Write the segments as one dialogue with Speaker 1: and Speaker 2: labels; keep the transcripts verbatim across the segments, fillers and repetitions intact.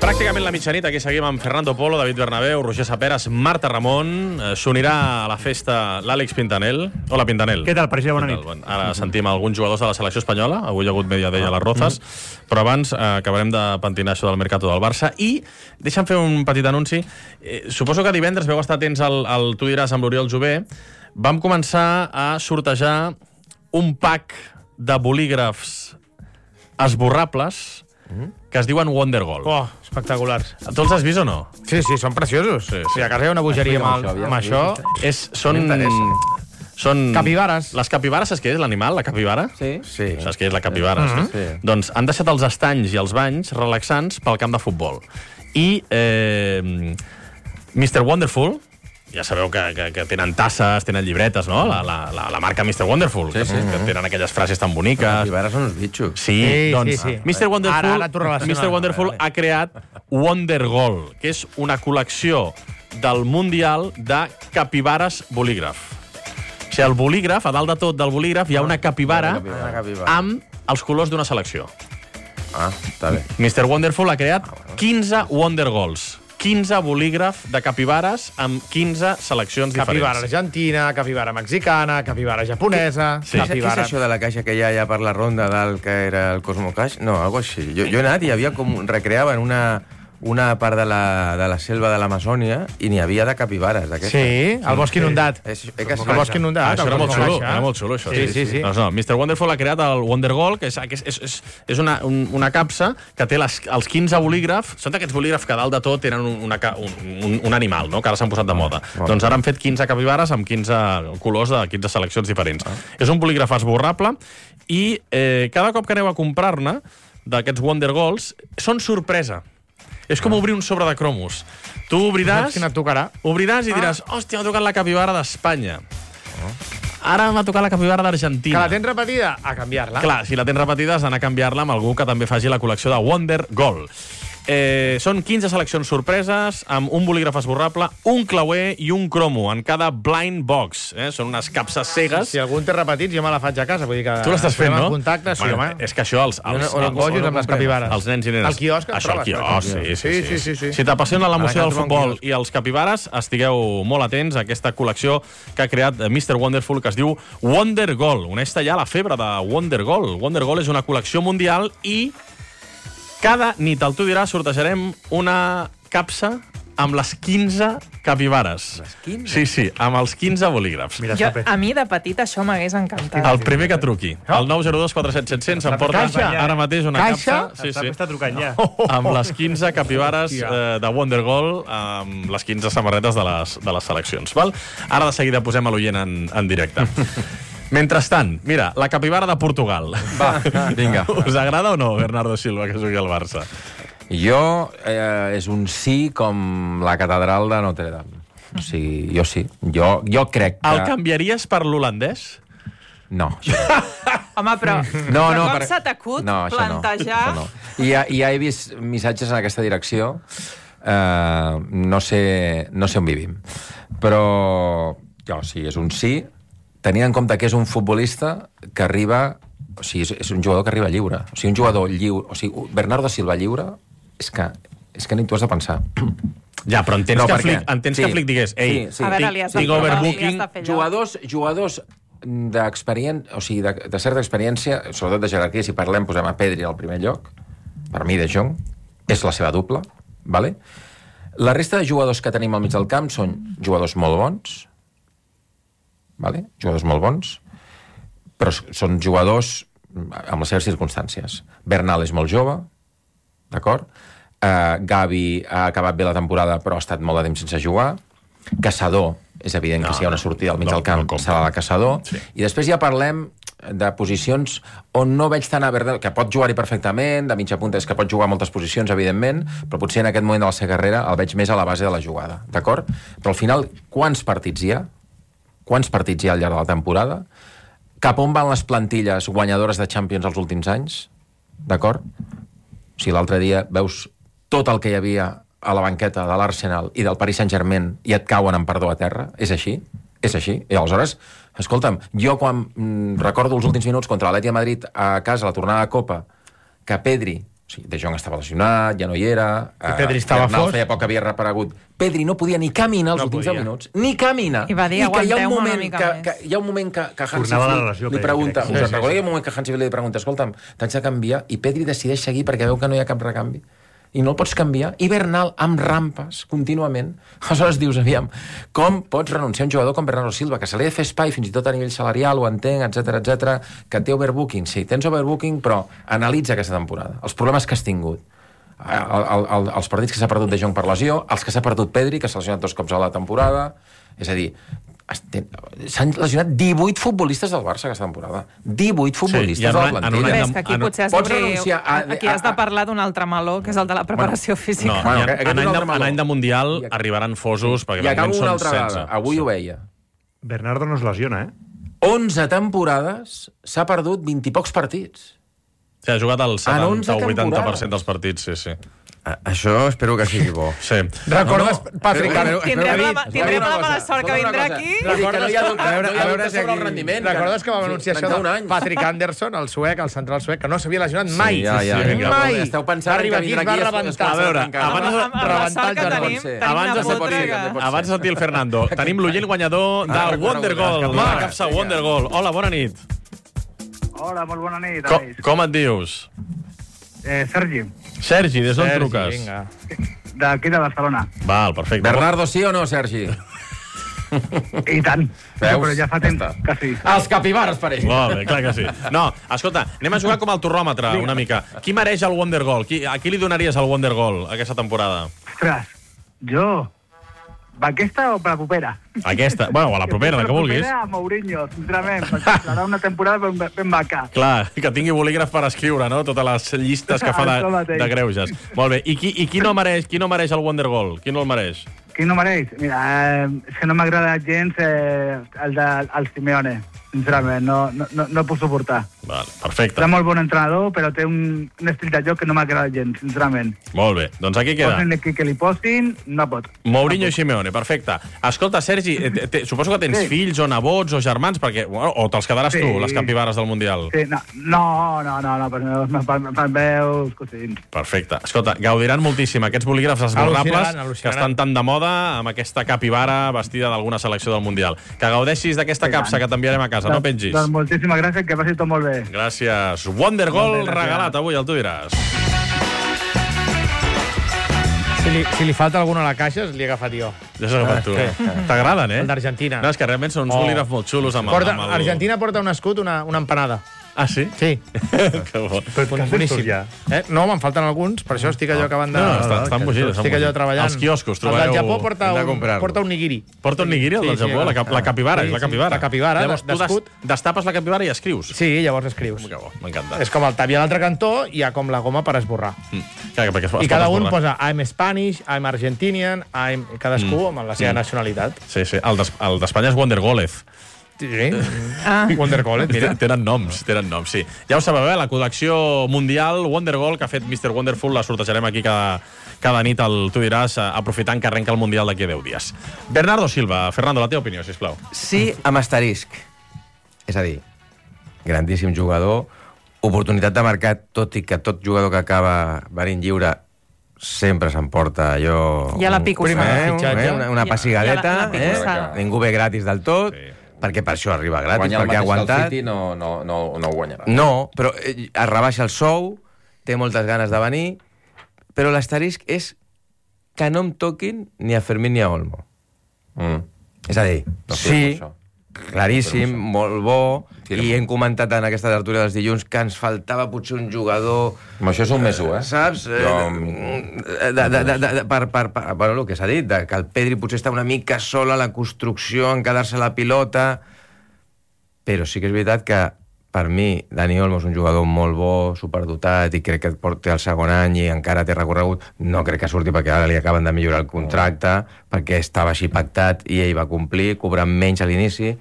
Speaker 1: Pràcticament la mitjanit, aquí seguim amb Fernando Polo, David Bernabéu, Roger Saperas, Marta Ramon. S'unirà a la festa l'Àlex Pintanel. Hola, Pintanel.
Speaker 2: Què tal, president? Bona nit.
Speaker 1: Bon, ara sentim alguns jugadors de la selecció espanyola. Avui hi ha hagut media d'ella a les Rozas. Mm. Però abans eh, acabarem de pentinar això del mercat del Barça. I deixa'm fer un petit anunci. Eh, suposo que divendres veu estar atents al, al Tu diràs amb l'Oriol Jové. Vam començar a sortejar un pack de bolígrafs esborrables que es diuen Wonder Goal.
Speaker 2: Oh, espectaculars.
Speaker 1: Tu els has vist o no?
Speaker 2: Sí, sí, són preciosos.
Speaker 1: Sí, sí.
Speaker 2: Si a casa hi ha una bogeria amb, el, amb això...
Speaker 1: És, són... Són...
Speaker 2: Capibares.
Speaker 1: Les capibares, saps què és l'animal, la capibara?
Speaker 3: Sí.
Speaker 2: Sí.
Speaker 1: Saps què és la capibara?
Speaker 2: Mm -hmm.
Speaker 1: Sí. Doncs han deixat els estanys i els banys relaxants pel camp de futbol. I eh, mister Wonderful, ja sabeu que, que, que tenen tasses, tenen llibretes, no? La, la, la, la marca mister Wonderful,
Speaker 3: Sí,
Speaker 1: que,
Speaker 3: sí.
Speaker 1: que tenen aquelles frases tan boniques.
Speaker 3: Els capibares són uns bitxos.
Speaker 1: Sí,
Speaker 2: Sí,
Speaker 1: doncs
Speaker 2: sí, sí.
Speaker 1: mister Wonderful,
Speaker 2: Ara- ara t'ho relaciono.
Speaker 1: mister Wonderful
Speaker 2: Vale, vale.
Speaker 1: ha creat Wonder Goal, que és una col·lecció del Mundial de capibares bolígraf. O sigui, el bolígraf, a dalt de tot del bolígraf, hi ha una capibara
Speaker 3: Una capibara.
Speaker 1: amb els colors d'una selecció.
Speaker 3: Ah, està bé.
Speaker 1: mister Wonderful ha creat quinze Wonder Goals. quinze bolígraf de capibares amb quinze seleccions
Speaker 2: Capibara
Speaker 1: diferents.
Speaker 2: argentina, capibara mexicana, capibara japonesa...
Speaker 1: Sí.
Speaker 3: Què
Speaker 2: Capibara...
Speaker 3: és això de la caixa que hi ha allà per la ronda dalt, que era el Cosmo Caix? No, algo així. Jo, jo he anat i hi havia com... recreaven una, una part de la, de la selva de l'Amazònia i n'hi havia de capibares, d'aquestes.
Speaker 2: Sí, el bosc inundat.
Speaker 3: És, és que
Speaker 2: El bosc inundat.
Speaker 1: Ah, això
Speaker 2: el
Speaker 1: era molt
Speaker 2: Cosmo
Speaker 1: xulo,
Speaker 2: Caixa.
Speaker 1: era molt xulo, això.
Speaker 2: Sí, sí, sí.
Speaker 1: Doncs no, mister Wonderful ha creat el Wonder Goal, que és, que és, és, és una, un, una capsa que té les, els quinze bolígrafs. Són d'aquests bolígrafs que dalt de tot tenen una, un, un, un animal, no?, que ara s'han posat de moda.
Speaker 3: Ah,
Speaker 1: doncs ara han fet quinze capibares amb quinze colors de quinze seleccions diferents. Ah. És un bolígraf esborrable i eh, cada cop que aneu a comprar-ne d'aquests Wonder Goals són sorpresa. És com obrir un sobre de cromos. Tu obriràs,
Speaker 2: Saps quina et tocarà?
Speaker 1: obriràs i diràs, hòstia, m'ha tocat la capibara d'Espanya. Ara m'ha tocat la capibara
Speaker 2: Que
Speaker 1: d'Argentina.
Speaker 2: la tens repetida? A canviar-la.
Speaker 1: Clar, si la tens repetida has d'anar a canviar-la amb algú que també faci la col·lecció de Wonder Goal. Eh, són quinze seleccions sorpreses amb un bolígraf esborrable, un clauer i un cromo en cada blind box. Eh? Són unes capses cegues.
Speaker 2: Si algú en té repetits, jo me la faig a casa. Vull dir que
Speaker 1: Tu l'estàs fent, no?
Speaker 2: En contacte, sí,
Speaker 1: Bueno,
Speaker 2: home.
Speaker 1: és que això, els, els,
Speaker 2: On, on bojos amb les capibares.
Speaker 1: els nens i nenes.
Speaker 2: Al quiosc et
Speaker 1: Això, al
Speaker 2: trobes,
Speaker 1: quiosc,
Speaker 2: per
Speaker 1: sí,
Speaker 2: exemple.
Speaker 1: sí, sí.
Speaker 2: Sí, sí, sí.
Speaker 1: Si t'apassiona l'emoció
Speaker 3: Ara
Speaker 1: del
Speaker 3: que
Speaker 1: futbol
Speaker 3: trobo un
Speaker 1: i els capibares, estigueu molt atents a aquesta col·lecció que ha creat mister Wonderful, que es diu Wonder Goal. On està ja la febre de Wonder Goal. Wonder Goal és una col·lecció mundial i cada nit al Tu diràs sortejarem una capsa amb les quinze capibares.
Speaker 3: Les quinze?
Speaker 1: Sí, sí, amb els quinze bolígrafs.
Speaker 2: Mira,
Speaker 4: Jo,
Speaker 2: Sape.
Speaker 4: a mi, de petit, això m'hagués encantat.
Speaker 1: El primer que truqui. El nou zero dos quatre set set zero zero s'emporta
Speaker 2: Caixa.
Speaker 1: ara mateix una
Speaker 2: Caixa.
Speaker 1: capsa. Sí, sí.
Speaker 2: Està trucant ja.
Speaker 1: Amb les quinze capibares
Speaker 2: Hòstia.
Speaker 1: eh, de Wonder Goal, amb les quinze samarretes de les, de les seleccions. Val? Ara de seguida posem a l'oient en, en directe. Mentrestant, mira, la capibara de Portugal.
Speaker 3: Va, vinga.
Speaker 1: Us agrada o no, Bernardo Silva, que jugui al Barça?
Speaker 3: Jo, eh, és un sí com la catedral de Notre Dame. O sigui, jo sí. Jo, jo crec que...
Speaker 1: El canviaries per l'holandès?
Speaker 3: No.
Speaker 4: Home, però,
Speaker 3: No,
Speaker 4: però
Speaker 3: no,
Speaker 4: com
Speaker 3: per-
Speaker 4: s'ha t'acut
Speaker 3: no, això no,
Speaker 4: plantejar...
Speaker 3: això no. I ja, ja he vist missatges en aquesta direcció. Uh, no, sé, no sé on vivim. Però jo, sí, és un sí, tenint en compte que és un futbolista que arriba... O sigui, és, és un jugador que arriba lliure. O sigui, un jugador lliure... O sigui, Bernardo Silva lliure, és que, és que ni t'ho has de pensar.
Speaker 1: Ja, però entens,
Speaker 3: No,
Speaker 1: que,
Speaker 3: per què?
Speaker 1: Flick, entens
Speaker 3: Sí.
Speaker 1: que Flick digués ei,
Speaker 3: Sí, sí.
Speaker 4: A veure,
Speaker 1: tinc,
Speaker 4: li has de
Speaker 1: tinc
Speaker 4: fer- li
Speaker 1: overbooking...
Speaker 4: has de fer lloc.
Speaker 3: Jugadors, jugadors d'experiència, o sigui, de, de certa experiència, sobretot de jerarquia, si parlem, posem a Pedri al primer lloc, per mi, De Jong, és la seva dupla, vale? La resta de jugadors que tenim al mig del camp són jugadors molt bons, vale? Jugadors molt bons, però s- són jugadors amb les seves circumstàncies. Bernal és molt jove, d'acord? Uh, Gavi ha acabat bé la temporada, però ha estat molt de temps sense jugar. Caçador, és evident
Speaker 1: No,
Speaker 3: que si hi ha una sortida al mig
Speaker 1: no,
Speaker 3: del camp
Speaker 1: no compta.
Speaker 3: serà la Caçador.
Speaker 1: Sí.
Speaker 3: I després ja parlem de posicions on no veig tant a Bernal, que pot jugar-hi perfectament, de mitja punta és que pot jugar a moltes posicions, evidentment, però potser en aquest moment de la seva carrera el veig més a la base de la jugada, d'acord? Però al final, quants partits hi ha? Quants partits hi ha al llarg de la temporada? Cap on van les plantilles guanyadores de Champions els últims anys? D'acord? O sigui, l'altre dia veus tot el que hi havia a la banqueta de l'Arsenal i del Paris Saint-Germain i et cauen en perdó a terra? És així? És així? I aleshores, escolta'm, jo quan mm, recordo els últims minuts contra l'Atlètic de Madrid a casa, a la tornada de Copa, que Pedri O sigui, De Jong estava lesionat, ja no hi era...
Speaker 2: I Pedri estava
Speaker 3: Bernal
Speaker 2: fos.
Speaker 3: feia poc que havia reparegut. Pedri no podia ni caminar els
Speaker 2: No
Speaker 3: últims
Speaker 2: podia.
Speaker 3: deu minuts. Ni caminar.
Speaker 4: I va dir,
Speaker 3: que hi ha un
Speaker 4: aguanteu-me una
Speaker 3: moment
Speaker 4: mica
Speaker 3: que,
Speaker 4: més.
Speaker 3: que, hi ha un moment que, que Hansi
Speaker 5: Tornava la
Speaker 3: Flick
Speaker 5: lesió,
Speaker 3: li
Speaker 5: Pedri,
Speaker 3: pregunta...
Speaker 5: crec.
Speaker 3: Us
Speaker 2: Sí,
Speaker 3: sí,
Speaker 2: sí,
Speaker 3: recordeu
Speaker 2: sí.
Speaker 3: sí. un moment que Hansi Flick li pregunta escolta'm, t'haig de canviar? I Pedri decideix seguir perquè veu que no hi ha cap recanvi. I no el pots canviar. I Bernal, amb rampes, contínuament. Aleshores dius, aviam, com pots renunciar a un jugador com Bernardo Silva, que se li ha de fer espai fins i tot a nivell salarial, ho entenc, etc etc, que té overbooking. Sí, tens overbooking, però analitza aquesta temporada. Els problemes que has tingut. El, el, el, els partits que s'ha perdut De Jong per lesió, els que s'ha perdut Pedri, que s'ha lesionat dos cops a la temporada. És a dir, s'han lesionat divuit futbolistes del Barça aquesta temporada. divuit futbolistes
Speaker 1: Sí, i en
Speaker 3: de la
Speaker 1: un any- en
Speaker 3: plantilla.
Speaker 1: un any
Speaker 4: Bé,
Speaker 1: de-
Speaker 4: és que aquí
Speaker 1: en-
Speaker 4: potser has
Speaker 3: pots
Speaker 4: d'obrir...
Speaker 3: renunciar a-
Speaker 4: Aquí has de
Speaker 3: a-
Speaker 4: parlar d'un altre meló, que és el de la preparació física.
Speaker 1: No,
Speaker 3: Bueno,
Speaker 1: i en,
Speaker 3: aquest és
Speaker 1: en,
Speaker 3: un
Speaker 1: any de,
Speaker 3: altre meló.
Speaker 1: en any de Mundial
Speaker 3: I-
Speaker 1: arribaran fosos, perquè
Speaker 3: I
Speaker 1: de
Speaker 3: acabo
Speaker 1: moment
Speaker 3: una
Speaker 1: són
Speaker 3: altra
Speaker 1: setze.
Speaker 3: vegada. Avui ho veia.
Speaker 5: Bernardo no es lesiona, eh?
Speaker 3: onze temporades s'ha perdut vint i pocs partits.
Speaker 1: Sí, ha jugat el
Speaker 3: En onze
Speaker 1: setanta o vuitanta per cent
Speaker 3: temporades.
Speaker 1: dels partits, sí, sí.
Speaker 6: A- Això espero que sigui bo.
Speaker 1: Sí.
Speaker 2: Recordes,
Speaker 3: No, no.
Speaker 2: Patrick,
Speaker 3: Espera,
Speaker 4: Tindrem
Speaker 2: David,
Speaker 4: la, tindrem la mala sort que vindrà aquí.
Speaker 3: Recordes que no hi ha dubte,
Speaker 6: A veure-
Speaker 3: no hi ha
Speaker 6: a veure
Speaker 3: dubte
Speaker 6: si
Speaker 3: sobre el
Speaker 6: aquí-
Speaker 3: rendiment.
Speaker 2: recordes que vam anunciar això
Speaker 3: trenta-un
Speaker 2: de
Speaker 3: anys.
Speaker 2: Patrick Anderson, el suec, el central suec, que no s'havia lesionat mai.
Speaker 6: ja, ja,
Speaker 1: ja.
Speaker 2: Mai.
Speaker 3: Esteu pensant
Speaker 2: Va arribar
Speaker 3: que
Speaker 2: aquí,
Speaker 3: vindrà
Speaker 2: es va
Speaker 3: aquí, es-
Speaker 2: rebentar.
Speaker 3: es-
Speaker 1: A veure,
Speaker 3: encara.
Speaker 1: abans
Speaker 4: Amb,
Speaker 1: de-
Speaker 4: amb la
Speaker 2: rebentar
Speaker 4: sort
Speaker 2: el
Speaker 4: que
Speaker 2: Jordi.
Speaker 4: tenim,
Speaker 3: Pot ser.
Speaker 4: tenim
Speaker 1: Abans
Speaker 4: una
Speaker 1: de ser
Speaker 4: fotre
Speaker 3: possible,
Speaker 4: que...
Speaker 3: pot ser.
Speaker 1: Abans de sentir el Fernando, tenim l'oient guanyador
Speaker 3: Ah,
Speaker 1: del
Speaker 3: recorregut,
Speaker 1: Wondergoal,
Speaker 3: escapar.
Speaker 1: de la capsa Wondergoal. Hola, bona nit.
Speaker 7: Hola, molt bona nit,
Speaker 1: Com,
Speaker 7: amics.
Speaker 1: com et dius?
Speaker 7: Eh, Sergi,
Speaker 1: Sergi, des d'on
Speaker 2: Sergi,
Speaker 1: truques?
Speaker 2: vinga.
Speaker 7: d'aquí de Barcelona.
Speaker 1: Val, perfecte.
Speaker 3: Bernardo, sí o no, Sergi?
Speaker 7: I tant.
Speaker 3: Veus?
Speaker 7: Però ja fa temps
Speaker 3: Ja està.
Speaker 7: que sí.
Speaker 3: Els capibares per ell.
Speaker 1: Molt bé, clar que sí. No, escolta, anem a jugar com el torròmetre, una mica. Qui mereix el Wondergoal? Qui, a qui li donaries el Wondergoal aquesta temporada?
Speaker 7: Ostres, jo... Va aquesta o per la propera?
Speaker 1: Aquesta? Bueno, a la propera, la que vulguis.
Speaker 7: La propera a Mourinho, sincerament, perquè serà una temporada ben, ben maca.
Speaker 1: Clar, que tingui bolígraf per escriure, no? Totes les llistes que fa de,
Speaker 7: Això mateix.
Speaker 1: de greuges. Molt bé. I qui, i qui no mereix, qui no mereix el Wondergoal? Qui no el mereix?
Speaker 7: Qui no mereix? Mira, eh, és que no m'agrada gens eh, el de el Simeone, sincerament, no, no, no, no puc suportar.
Speaker 1: Val, perfecte.
Speaker 7: És un molt bon entrenador, però té un, un estil de joc que no m'agrada gens, sincerament.
Speaker 1: Molt bé. Doncs aquí queda.
Speaker 7: Posin qui que li posin, no pot.
Speaker 1: Mourinho i Simeone, perfecte. Escolta, Sergi, eh, te, te, suposo que tens
Speaker 7: Sí.
Speaker 1: fills o nebots o germans, perquè, bueno, o te'ls quedaràs
Speaker 7: Sí.
Speaker 1: tu, les capibares del Mundial.
Speaker 7: Sí, no, no, no, no, no per, per, per, per meus cosins.
Speaker 1: Perfecte. Escolta, gaudiran moltíssim aquests bolígrafs esborrables
Speaker 2: Al·lucinaran, al·lucinaran.
Speaker 1: que estan tan de moda amb aquesta capibara vestida d'alguna selecció del Mundial. Que gaudeixis d'aquesta
Speaker 7: I tant.
Speaker 1: capsa que t'enviarem a casa, no pengis.
Speaker 7: Doncs moltíssimes gràcies, que vagi tot molt bé.
Speaker 1: Gràcies. Wondergoal
Speaker 7: Molt bé, gràcies.
Speaker 1: regalat avui, el tu diràs.
Speaker 2: Si li, si li falta alguna a la caixa, li he agafat jo.
Speaker 1: Ja s'ha agafat tu.
Speaker 2: Sí.
Speaker 1: T'agraden, eh?
Speaker 2: El d'Argentina.
Speaker 1: No, és que realment són uns
Speaker 2: Oh.
Speaker 1: bolígrafs molt xulos amb,
Speaker 2: Porta,
Speaker 1: amb el...
Speaker 2: Argentina porta un escut, una, una empanada.
Speaker 1: Ah, sí?
Speaker 2: Sí.
Speaker 1: que bo.
Speaker 5: Però què has
Speaker 2: Boníssim.
Speaker 5: fet ja?
Speaker 2: Eh? No, me'n falten alguns, per això estic allò acabant de...
Speaker 1: No, no, estan, estan bogits.
Speaker 2: estic allò treballant.
Speaker 1: Els quioscos,
Speaker 2: El
Speaker 1: trobareu...
Speaker 2: del Japó porta
Speaker 6: hem de
Speaker 2: un,
Speaker 6: comprar-lo.
Speaker 2: porta un nigiri.
Speaker 1: Porta un nigiri, el del
Speaker 2: Sí, sí,
Speaker 1: Japó? la, cap, la capibara,
Speaker 2: sí,
Speaker 1: és la
Speaker 2: sí,
Speaker 1: capibara.
Speaker 2: la capibara,
Speaker 1: Llavors, tu
Speaker 2: d'escut.
Speaker 1: des, destapes la capibara i escrius.
Speaker 2: Sí, llavors escrius.
Speaker 1: Que bo, m'encanta.
Speaker 2: És com el tabi a l'altre cantó, hi ha com la goma per esborrar.
Speaker 1: Mm. Clar, perquè es, es
Speaker 2: I
Speaker 1: pot
Speaker 2: cada un
Speaker 1: esborrar.
Speaker 2: posa I'm Spanish, I'm Argentinian, I'm... cadascú amb la seva nacionalitat.
Speaker 1: Sí, sí. El d'Es- el d'Espanya és Wondergolez.
Speaker 2: Sí.
Speaker 4: Ah.
Speaker 2: Wondergoal, mira.
Speaker 1: Tenen noms, tenen noms, sí. Ja ho sabeu, eh? La col·lecció mundial Wondergoal que ha fet mister Wonderful la sortejarem aquí cada, cada nit, el, tu diràs, eh, aprofitant que arrenca el Mundial d'aquí a deu dies. Bernardo Silva, Fernando, la teva opinió, sisplau.
Speaker 6: Sí, amb asterisc. És a dir, grandíssim jugador, oportunitat de mercat, tot i que tot jugador que acaba venint lliure sempre s'emporta allò...
Speaker 4: Ja la pico,
Speaker 2: Primer
Speaker 6: eh,
Speaker 2: fitxatge.
Speaker 6: eh, una, una
Speaker 4: Ja-
Speaker 6: passigadeta,
Speaker 4: ja la- la
Speaker 6: eh?
Speaker 4: picossada.
Speaker 6: Ningú ve gratis del tot,
Speaker 1: Sí.
Speaker 6: perquè per això arriba gratis,
Speaker 3: Guanyar el
Speaker 6: perquè ha
Speaker 3: mateix que el
Speaker 6: aguantat.
Speaker 3: City no, no, no, no ho guanyarà.
Speaker 6: No, però eh, es rebaixa el sou, té moltes ganes de venir, però l'asterisc és que no em toquin ni a Fermín ni a Olmo.
Speaker 3: Mm.
Speaker 6: És a dir,
Speaker 3: No sé
Speaker 6: sí,
Speaker 3: per això.
Speaker 6: claríssim, molt bo,
Speaker 3: Sí,
Speaker 6: i hem comentat en aquesta tertúlia dels dilluns que ens faltava potser un jugador...
Speaker 3: Amb això és un més un, eh?
Speaker 6: Saps? Eh,
Speaker 3: Jo-
Speaker 6: de, de, de, de, de, per, per, per, bueno, el que s'ha dit, de, que el Pedri potser està una mica sola a la construcció, en quedar-se la pilota, però sí que és veritat que per mi Dani Olmo és un jugador molt bo, superdotat, i crec que porta el segon any i encara té recorregut. No crec que surti perquè ara li acaben de millorar el contracte, perquè estava així pactat i ell va complir, cobrant menys a l'inici.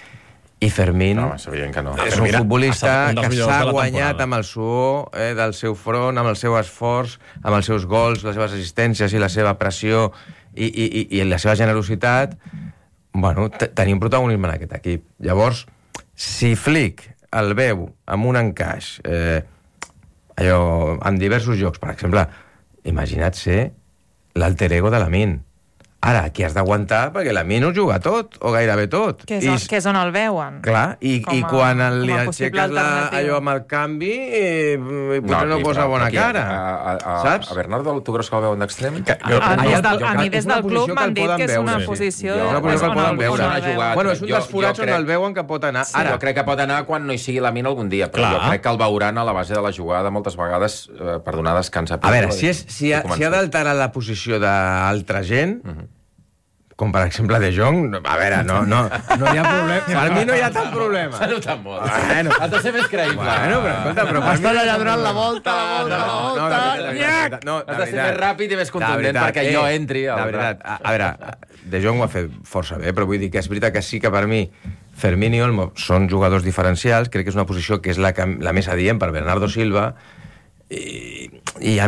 Speaker 6: I Fermín
Speaker 3: No, és evident que no.
Speaker 6: és
Speaker 1: Fermín
Speaker 6: un
Speaker 1: ha-
Speaker 6: futbolista
Speaker 1: ha estat un dels
Speaker 6: que
Speaker 1: millors
Speaker 6: s'ha
Speaker 1: de la
Speaker 6: guanyat
Speaker 1: temporada.
Speaker 6: amb el suor eh, del seu front, amb el seu esforç, amb els seus gols, les seves assistències i la seva pressió i, i, i, i la seva generositat. Bueno, te- tenim protagonisme en aquest equip. Llavors, si Flick el veu amb un encaix eh, allò, en diversos jocs. Per exemple, imagina't ser l'alter ego de Lamine. Ara, aquí has d'aguantar perquè Lamine ho juga tot, o gairebé tot.
Speaker 4: Que és, on,
Speaker 6: I,
Speaker 4: que és on el veuen.
Speaker 6: clar, i,
Speaker 4: Com a-
Speaker 6: i quan el, li
Speaker 4: com a possible
Speaker 6: aixeques la,
Speaker 4: alternativa.
Speaker 6: allò amb el canvi, eh, potser no,
Speaker 3: aquí,
Speaker 6: posa
Speaker 3: però
Speaker 6: bona
Speaker 3: aquí,
Speaker 6: cara.
Speaker 3: A, a, a,
Speaker 6: Saps?
Speaker 3: A Bernardo, tu creus que el veuen d'extrem?
Speaker 1: Que-
Speaker 4: A, a,
Speaker 6: no,
Speaker 4: des del,
Speaker 6: jo
Speaker 4: a mi
Speaker 6: crec-
Speaker 4: des
Speaker 6: és una
Speaker 4: del club
Speaker 6: posició que
Speaker 4: m'han
Speaker 6: el
Speaker 4: dit
Speaker 6: poden
Speaker 4: que és una
Speaker 6: veure, sí.
Speaker 4: posició...
Speaker 3: Jo-
Speaker 6: És una posició que el
Speaker 4: on
Speaker 6: poden
Speaker 4: el-
Speaker 6: veure.
Speaker 4: on el
Speaker 3: Ha jugat.
Speaker 6: Bueno, és un
Speaker 3: Jo-
Speaker 6: dels forats
Speaker 3: jo
Speaker 6: on
Speaker 3: crec-
Speaker 6: el veuen que pot anar.
Speaker 3: Sí,
Speaker 6: Ara,
Speaker 3: jo crec que pot anar quan no hi sigui Lamine algun dia, però
Speaker 1: Clar.
Speaker 3: jo crec que el veuran a la base de la jugada moltes vegades eh, per donar descans a
Speaker 6: a veure, si, és, si, ha, si ha d'alterar la posició d'altra gent, com per exemple De Jong, a veure, no, no, no hi ha problema. Per mi no hi ha tant problema.
Speaker 3: S'ha notat molt.
Speaker 6: Bueno.
Speaker 3: Has de ser més creïble.
Speaker 6: Bueno, però escolta, però per mi...
Speaker 2: Estan allà donant la volta, la volta, la
Speaker 6: No,
Speaker 2: volta.
Speaker 6: de veritat, de veritat, no,
Speaker 3: Has de ser més ràpid i més contundent perquè jo entri al
Speaker 6: De veritat, a, a veure, De Jong ho ha fet força bé, però vull dir que és veritat que sí que per mi Fermín i Olmo són jugadors diferencials, crec que és una posició que és la, que, la més adient per Bernardo Silva, i, i a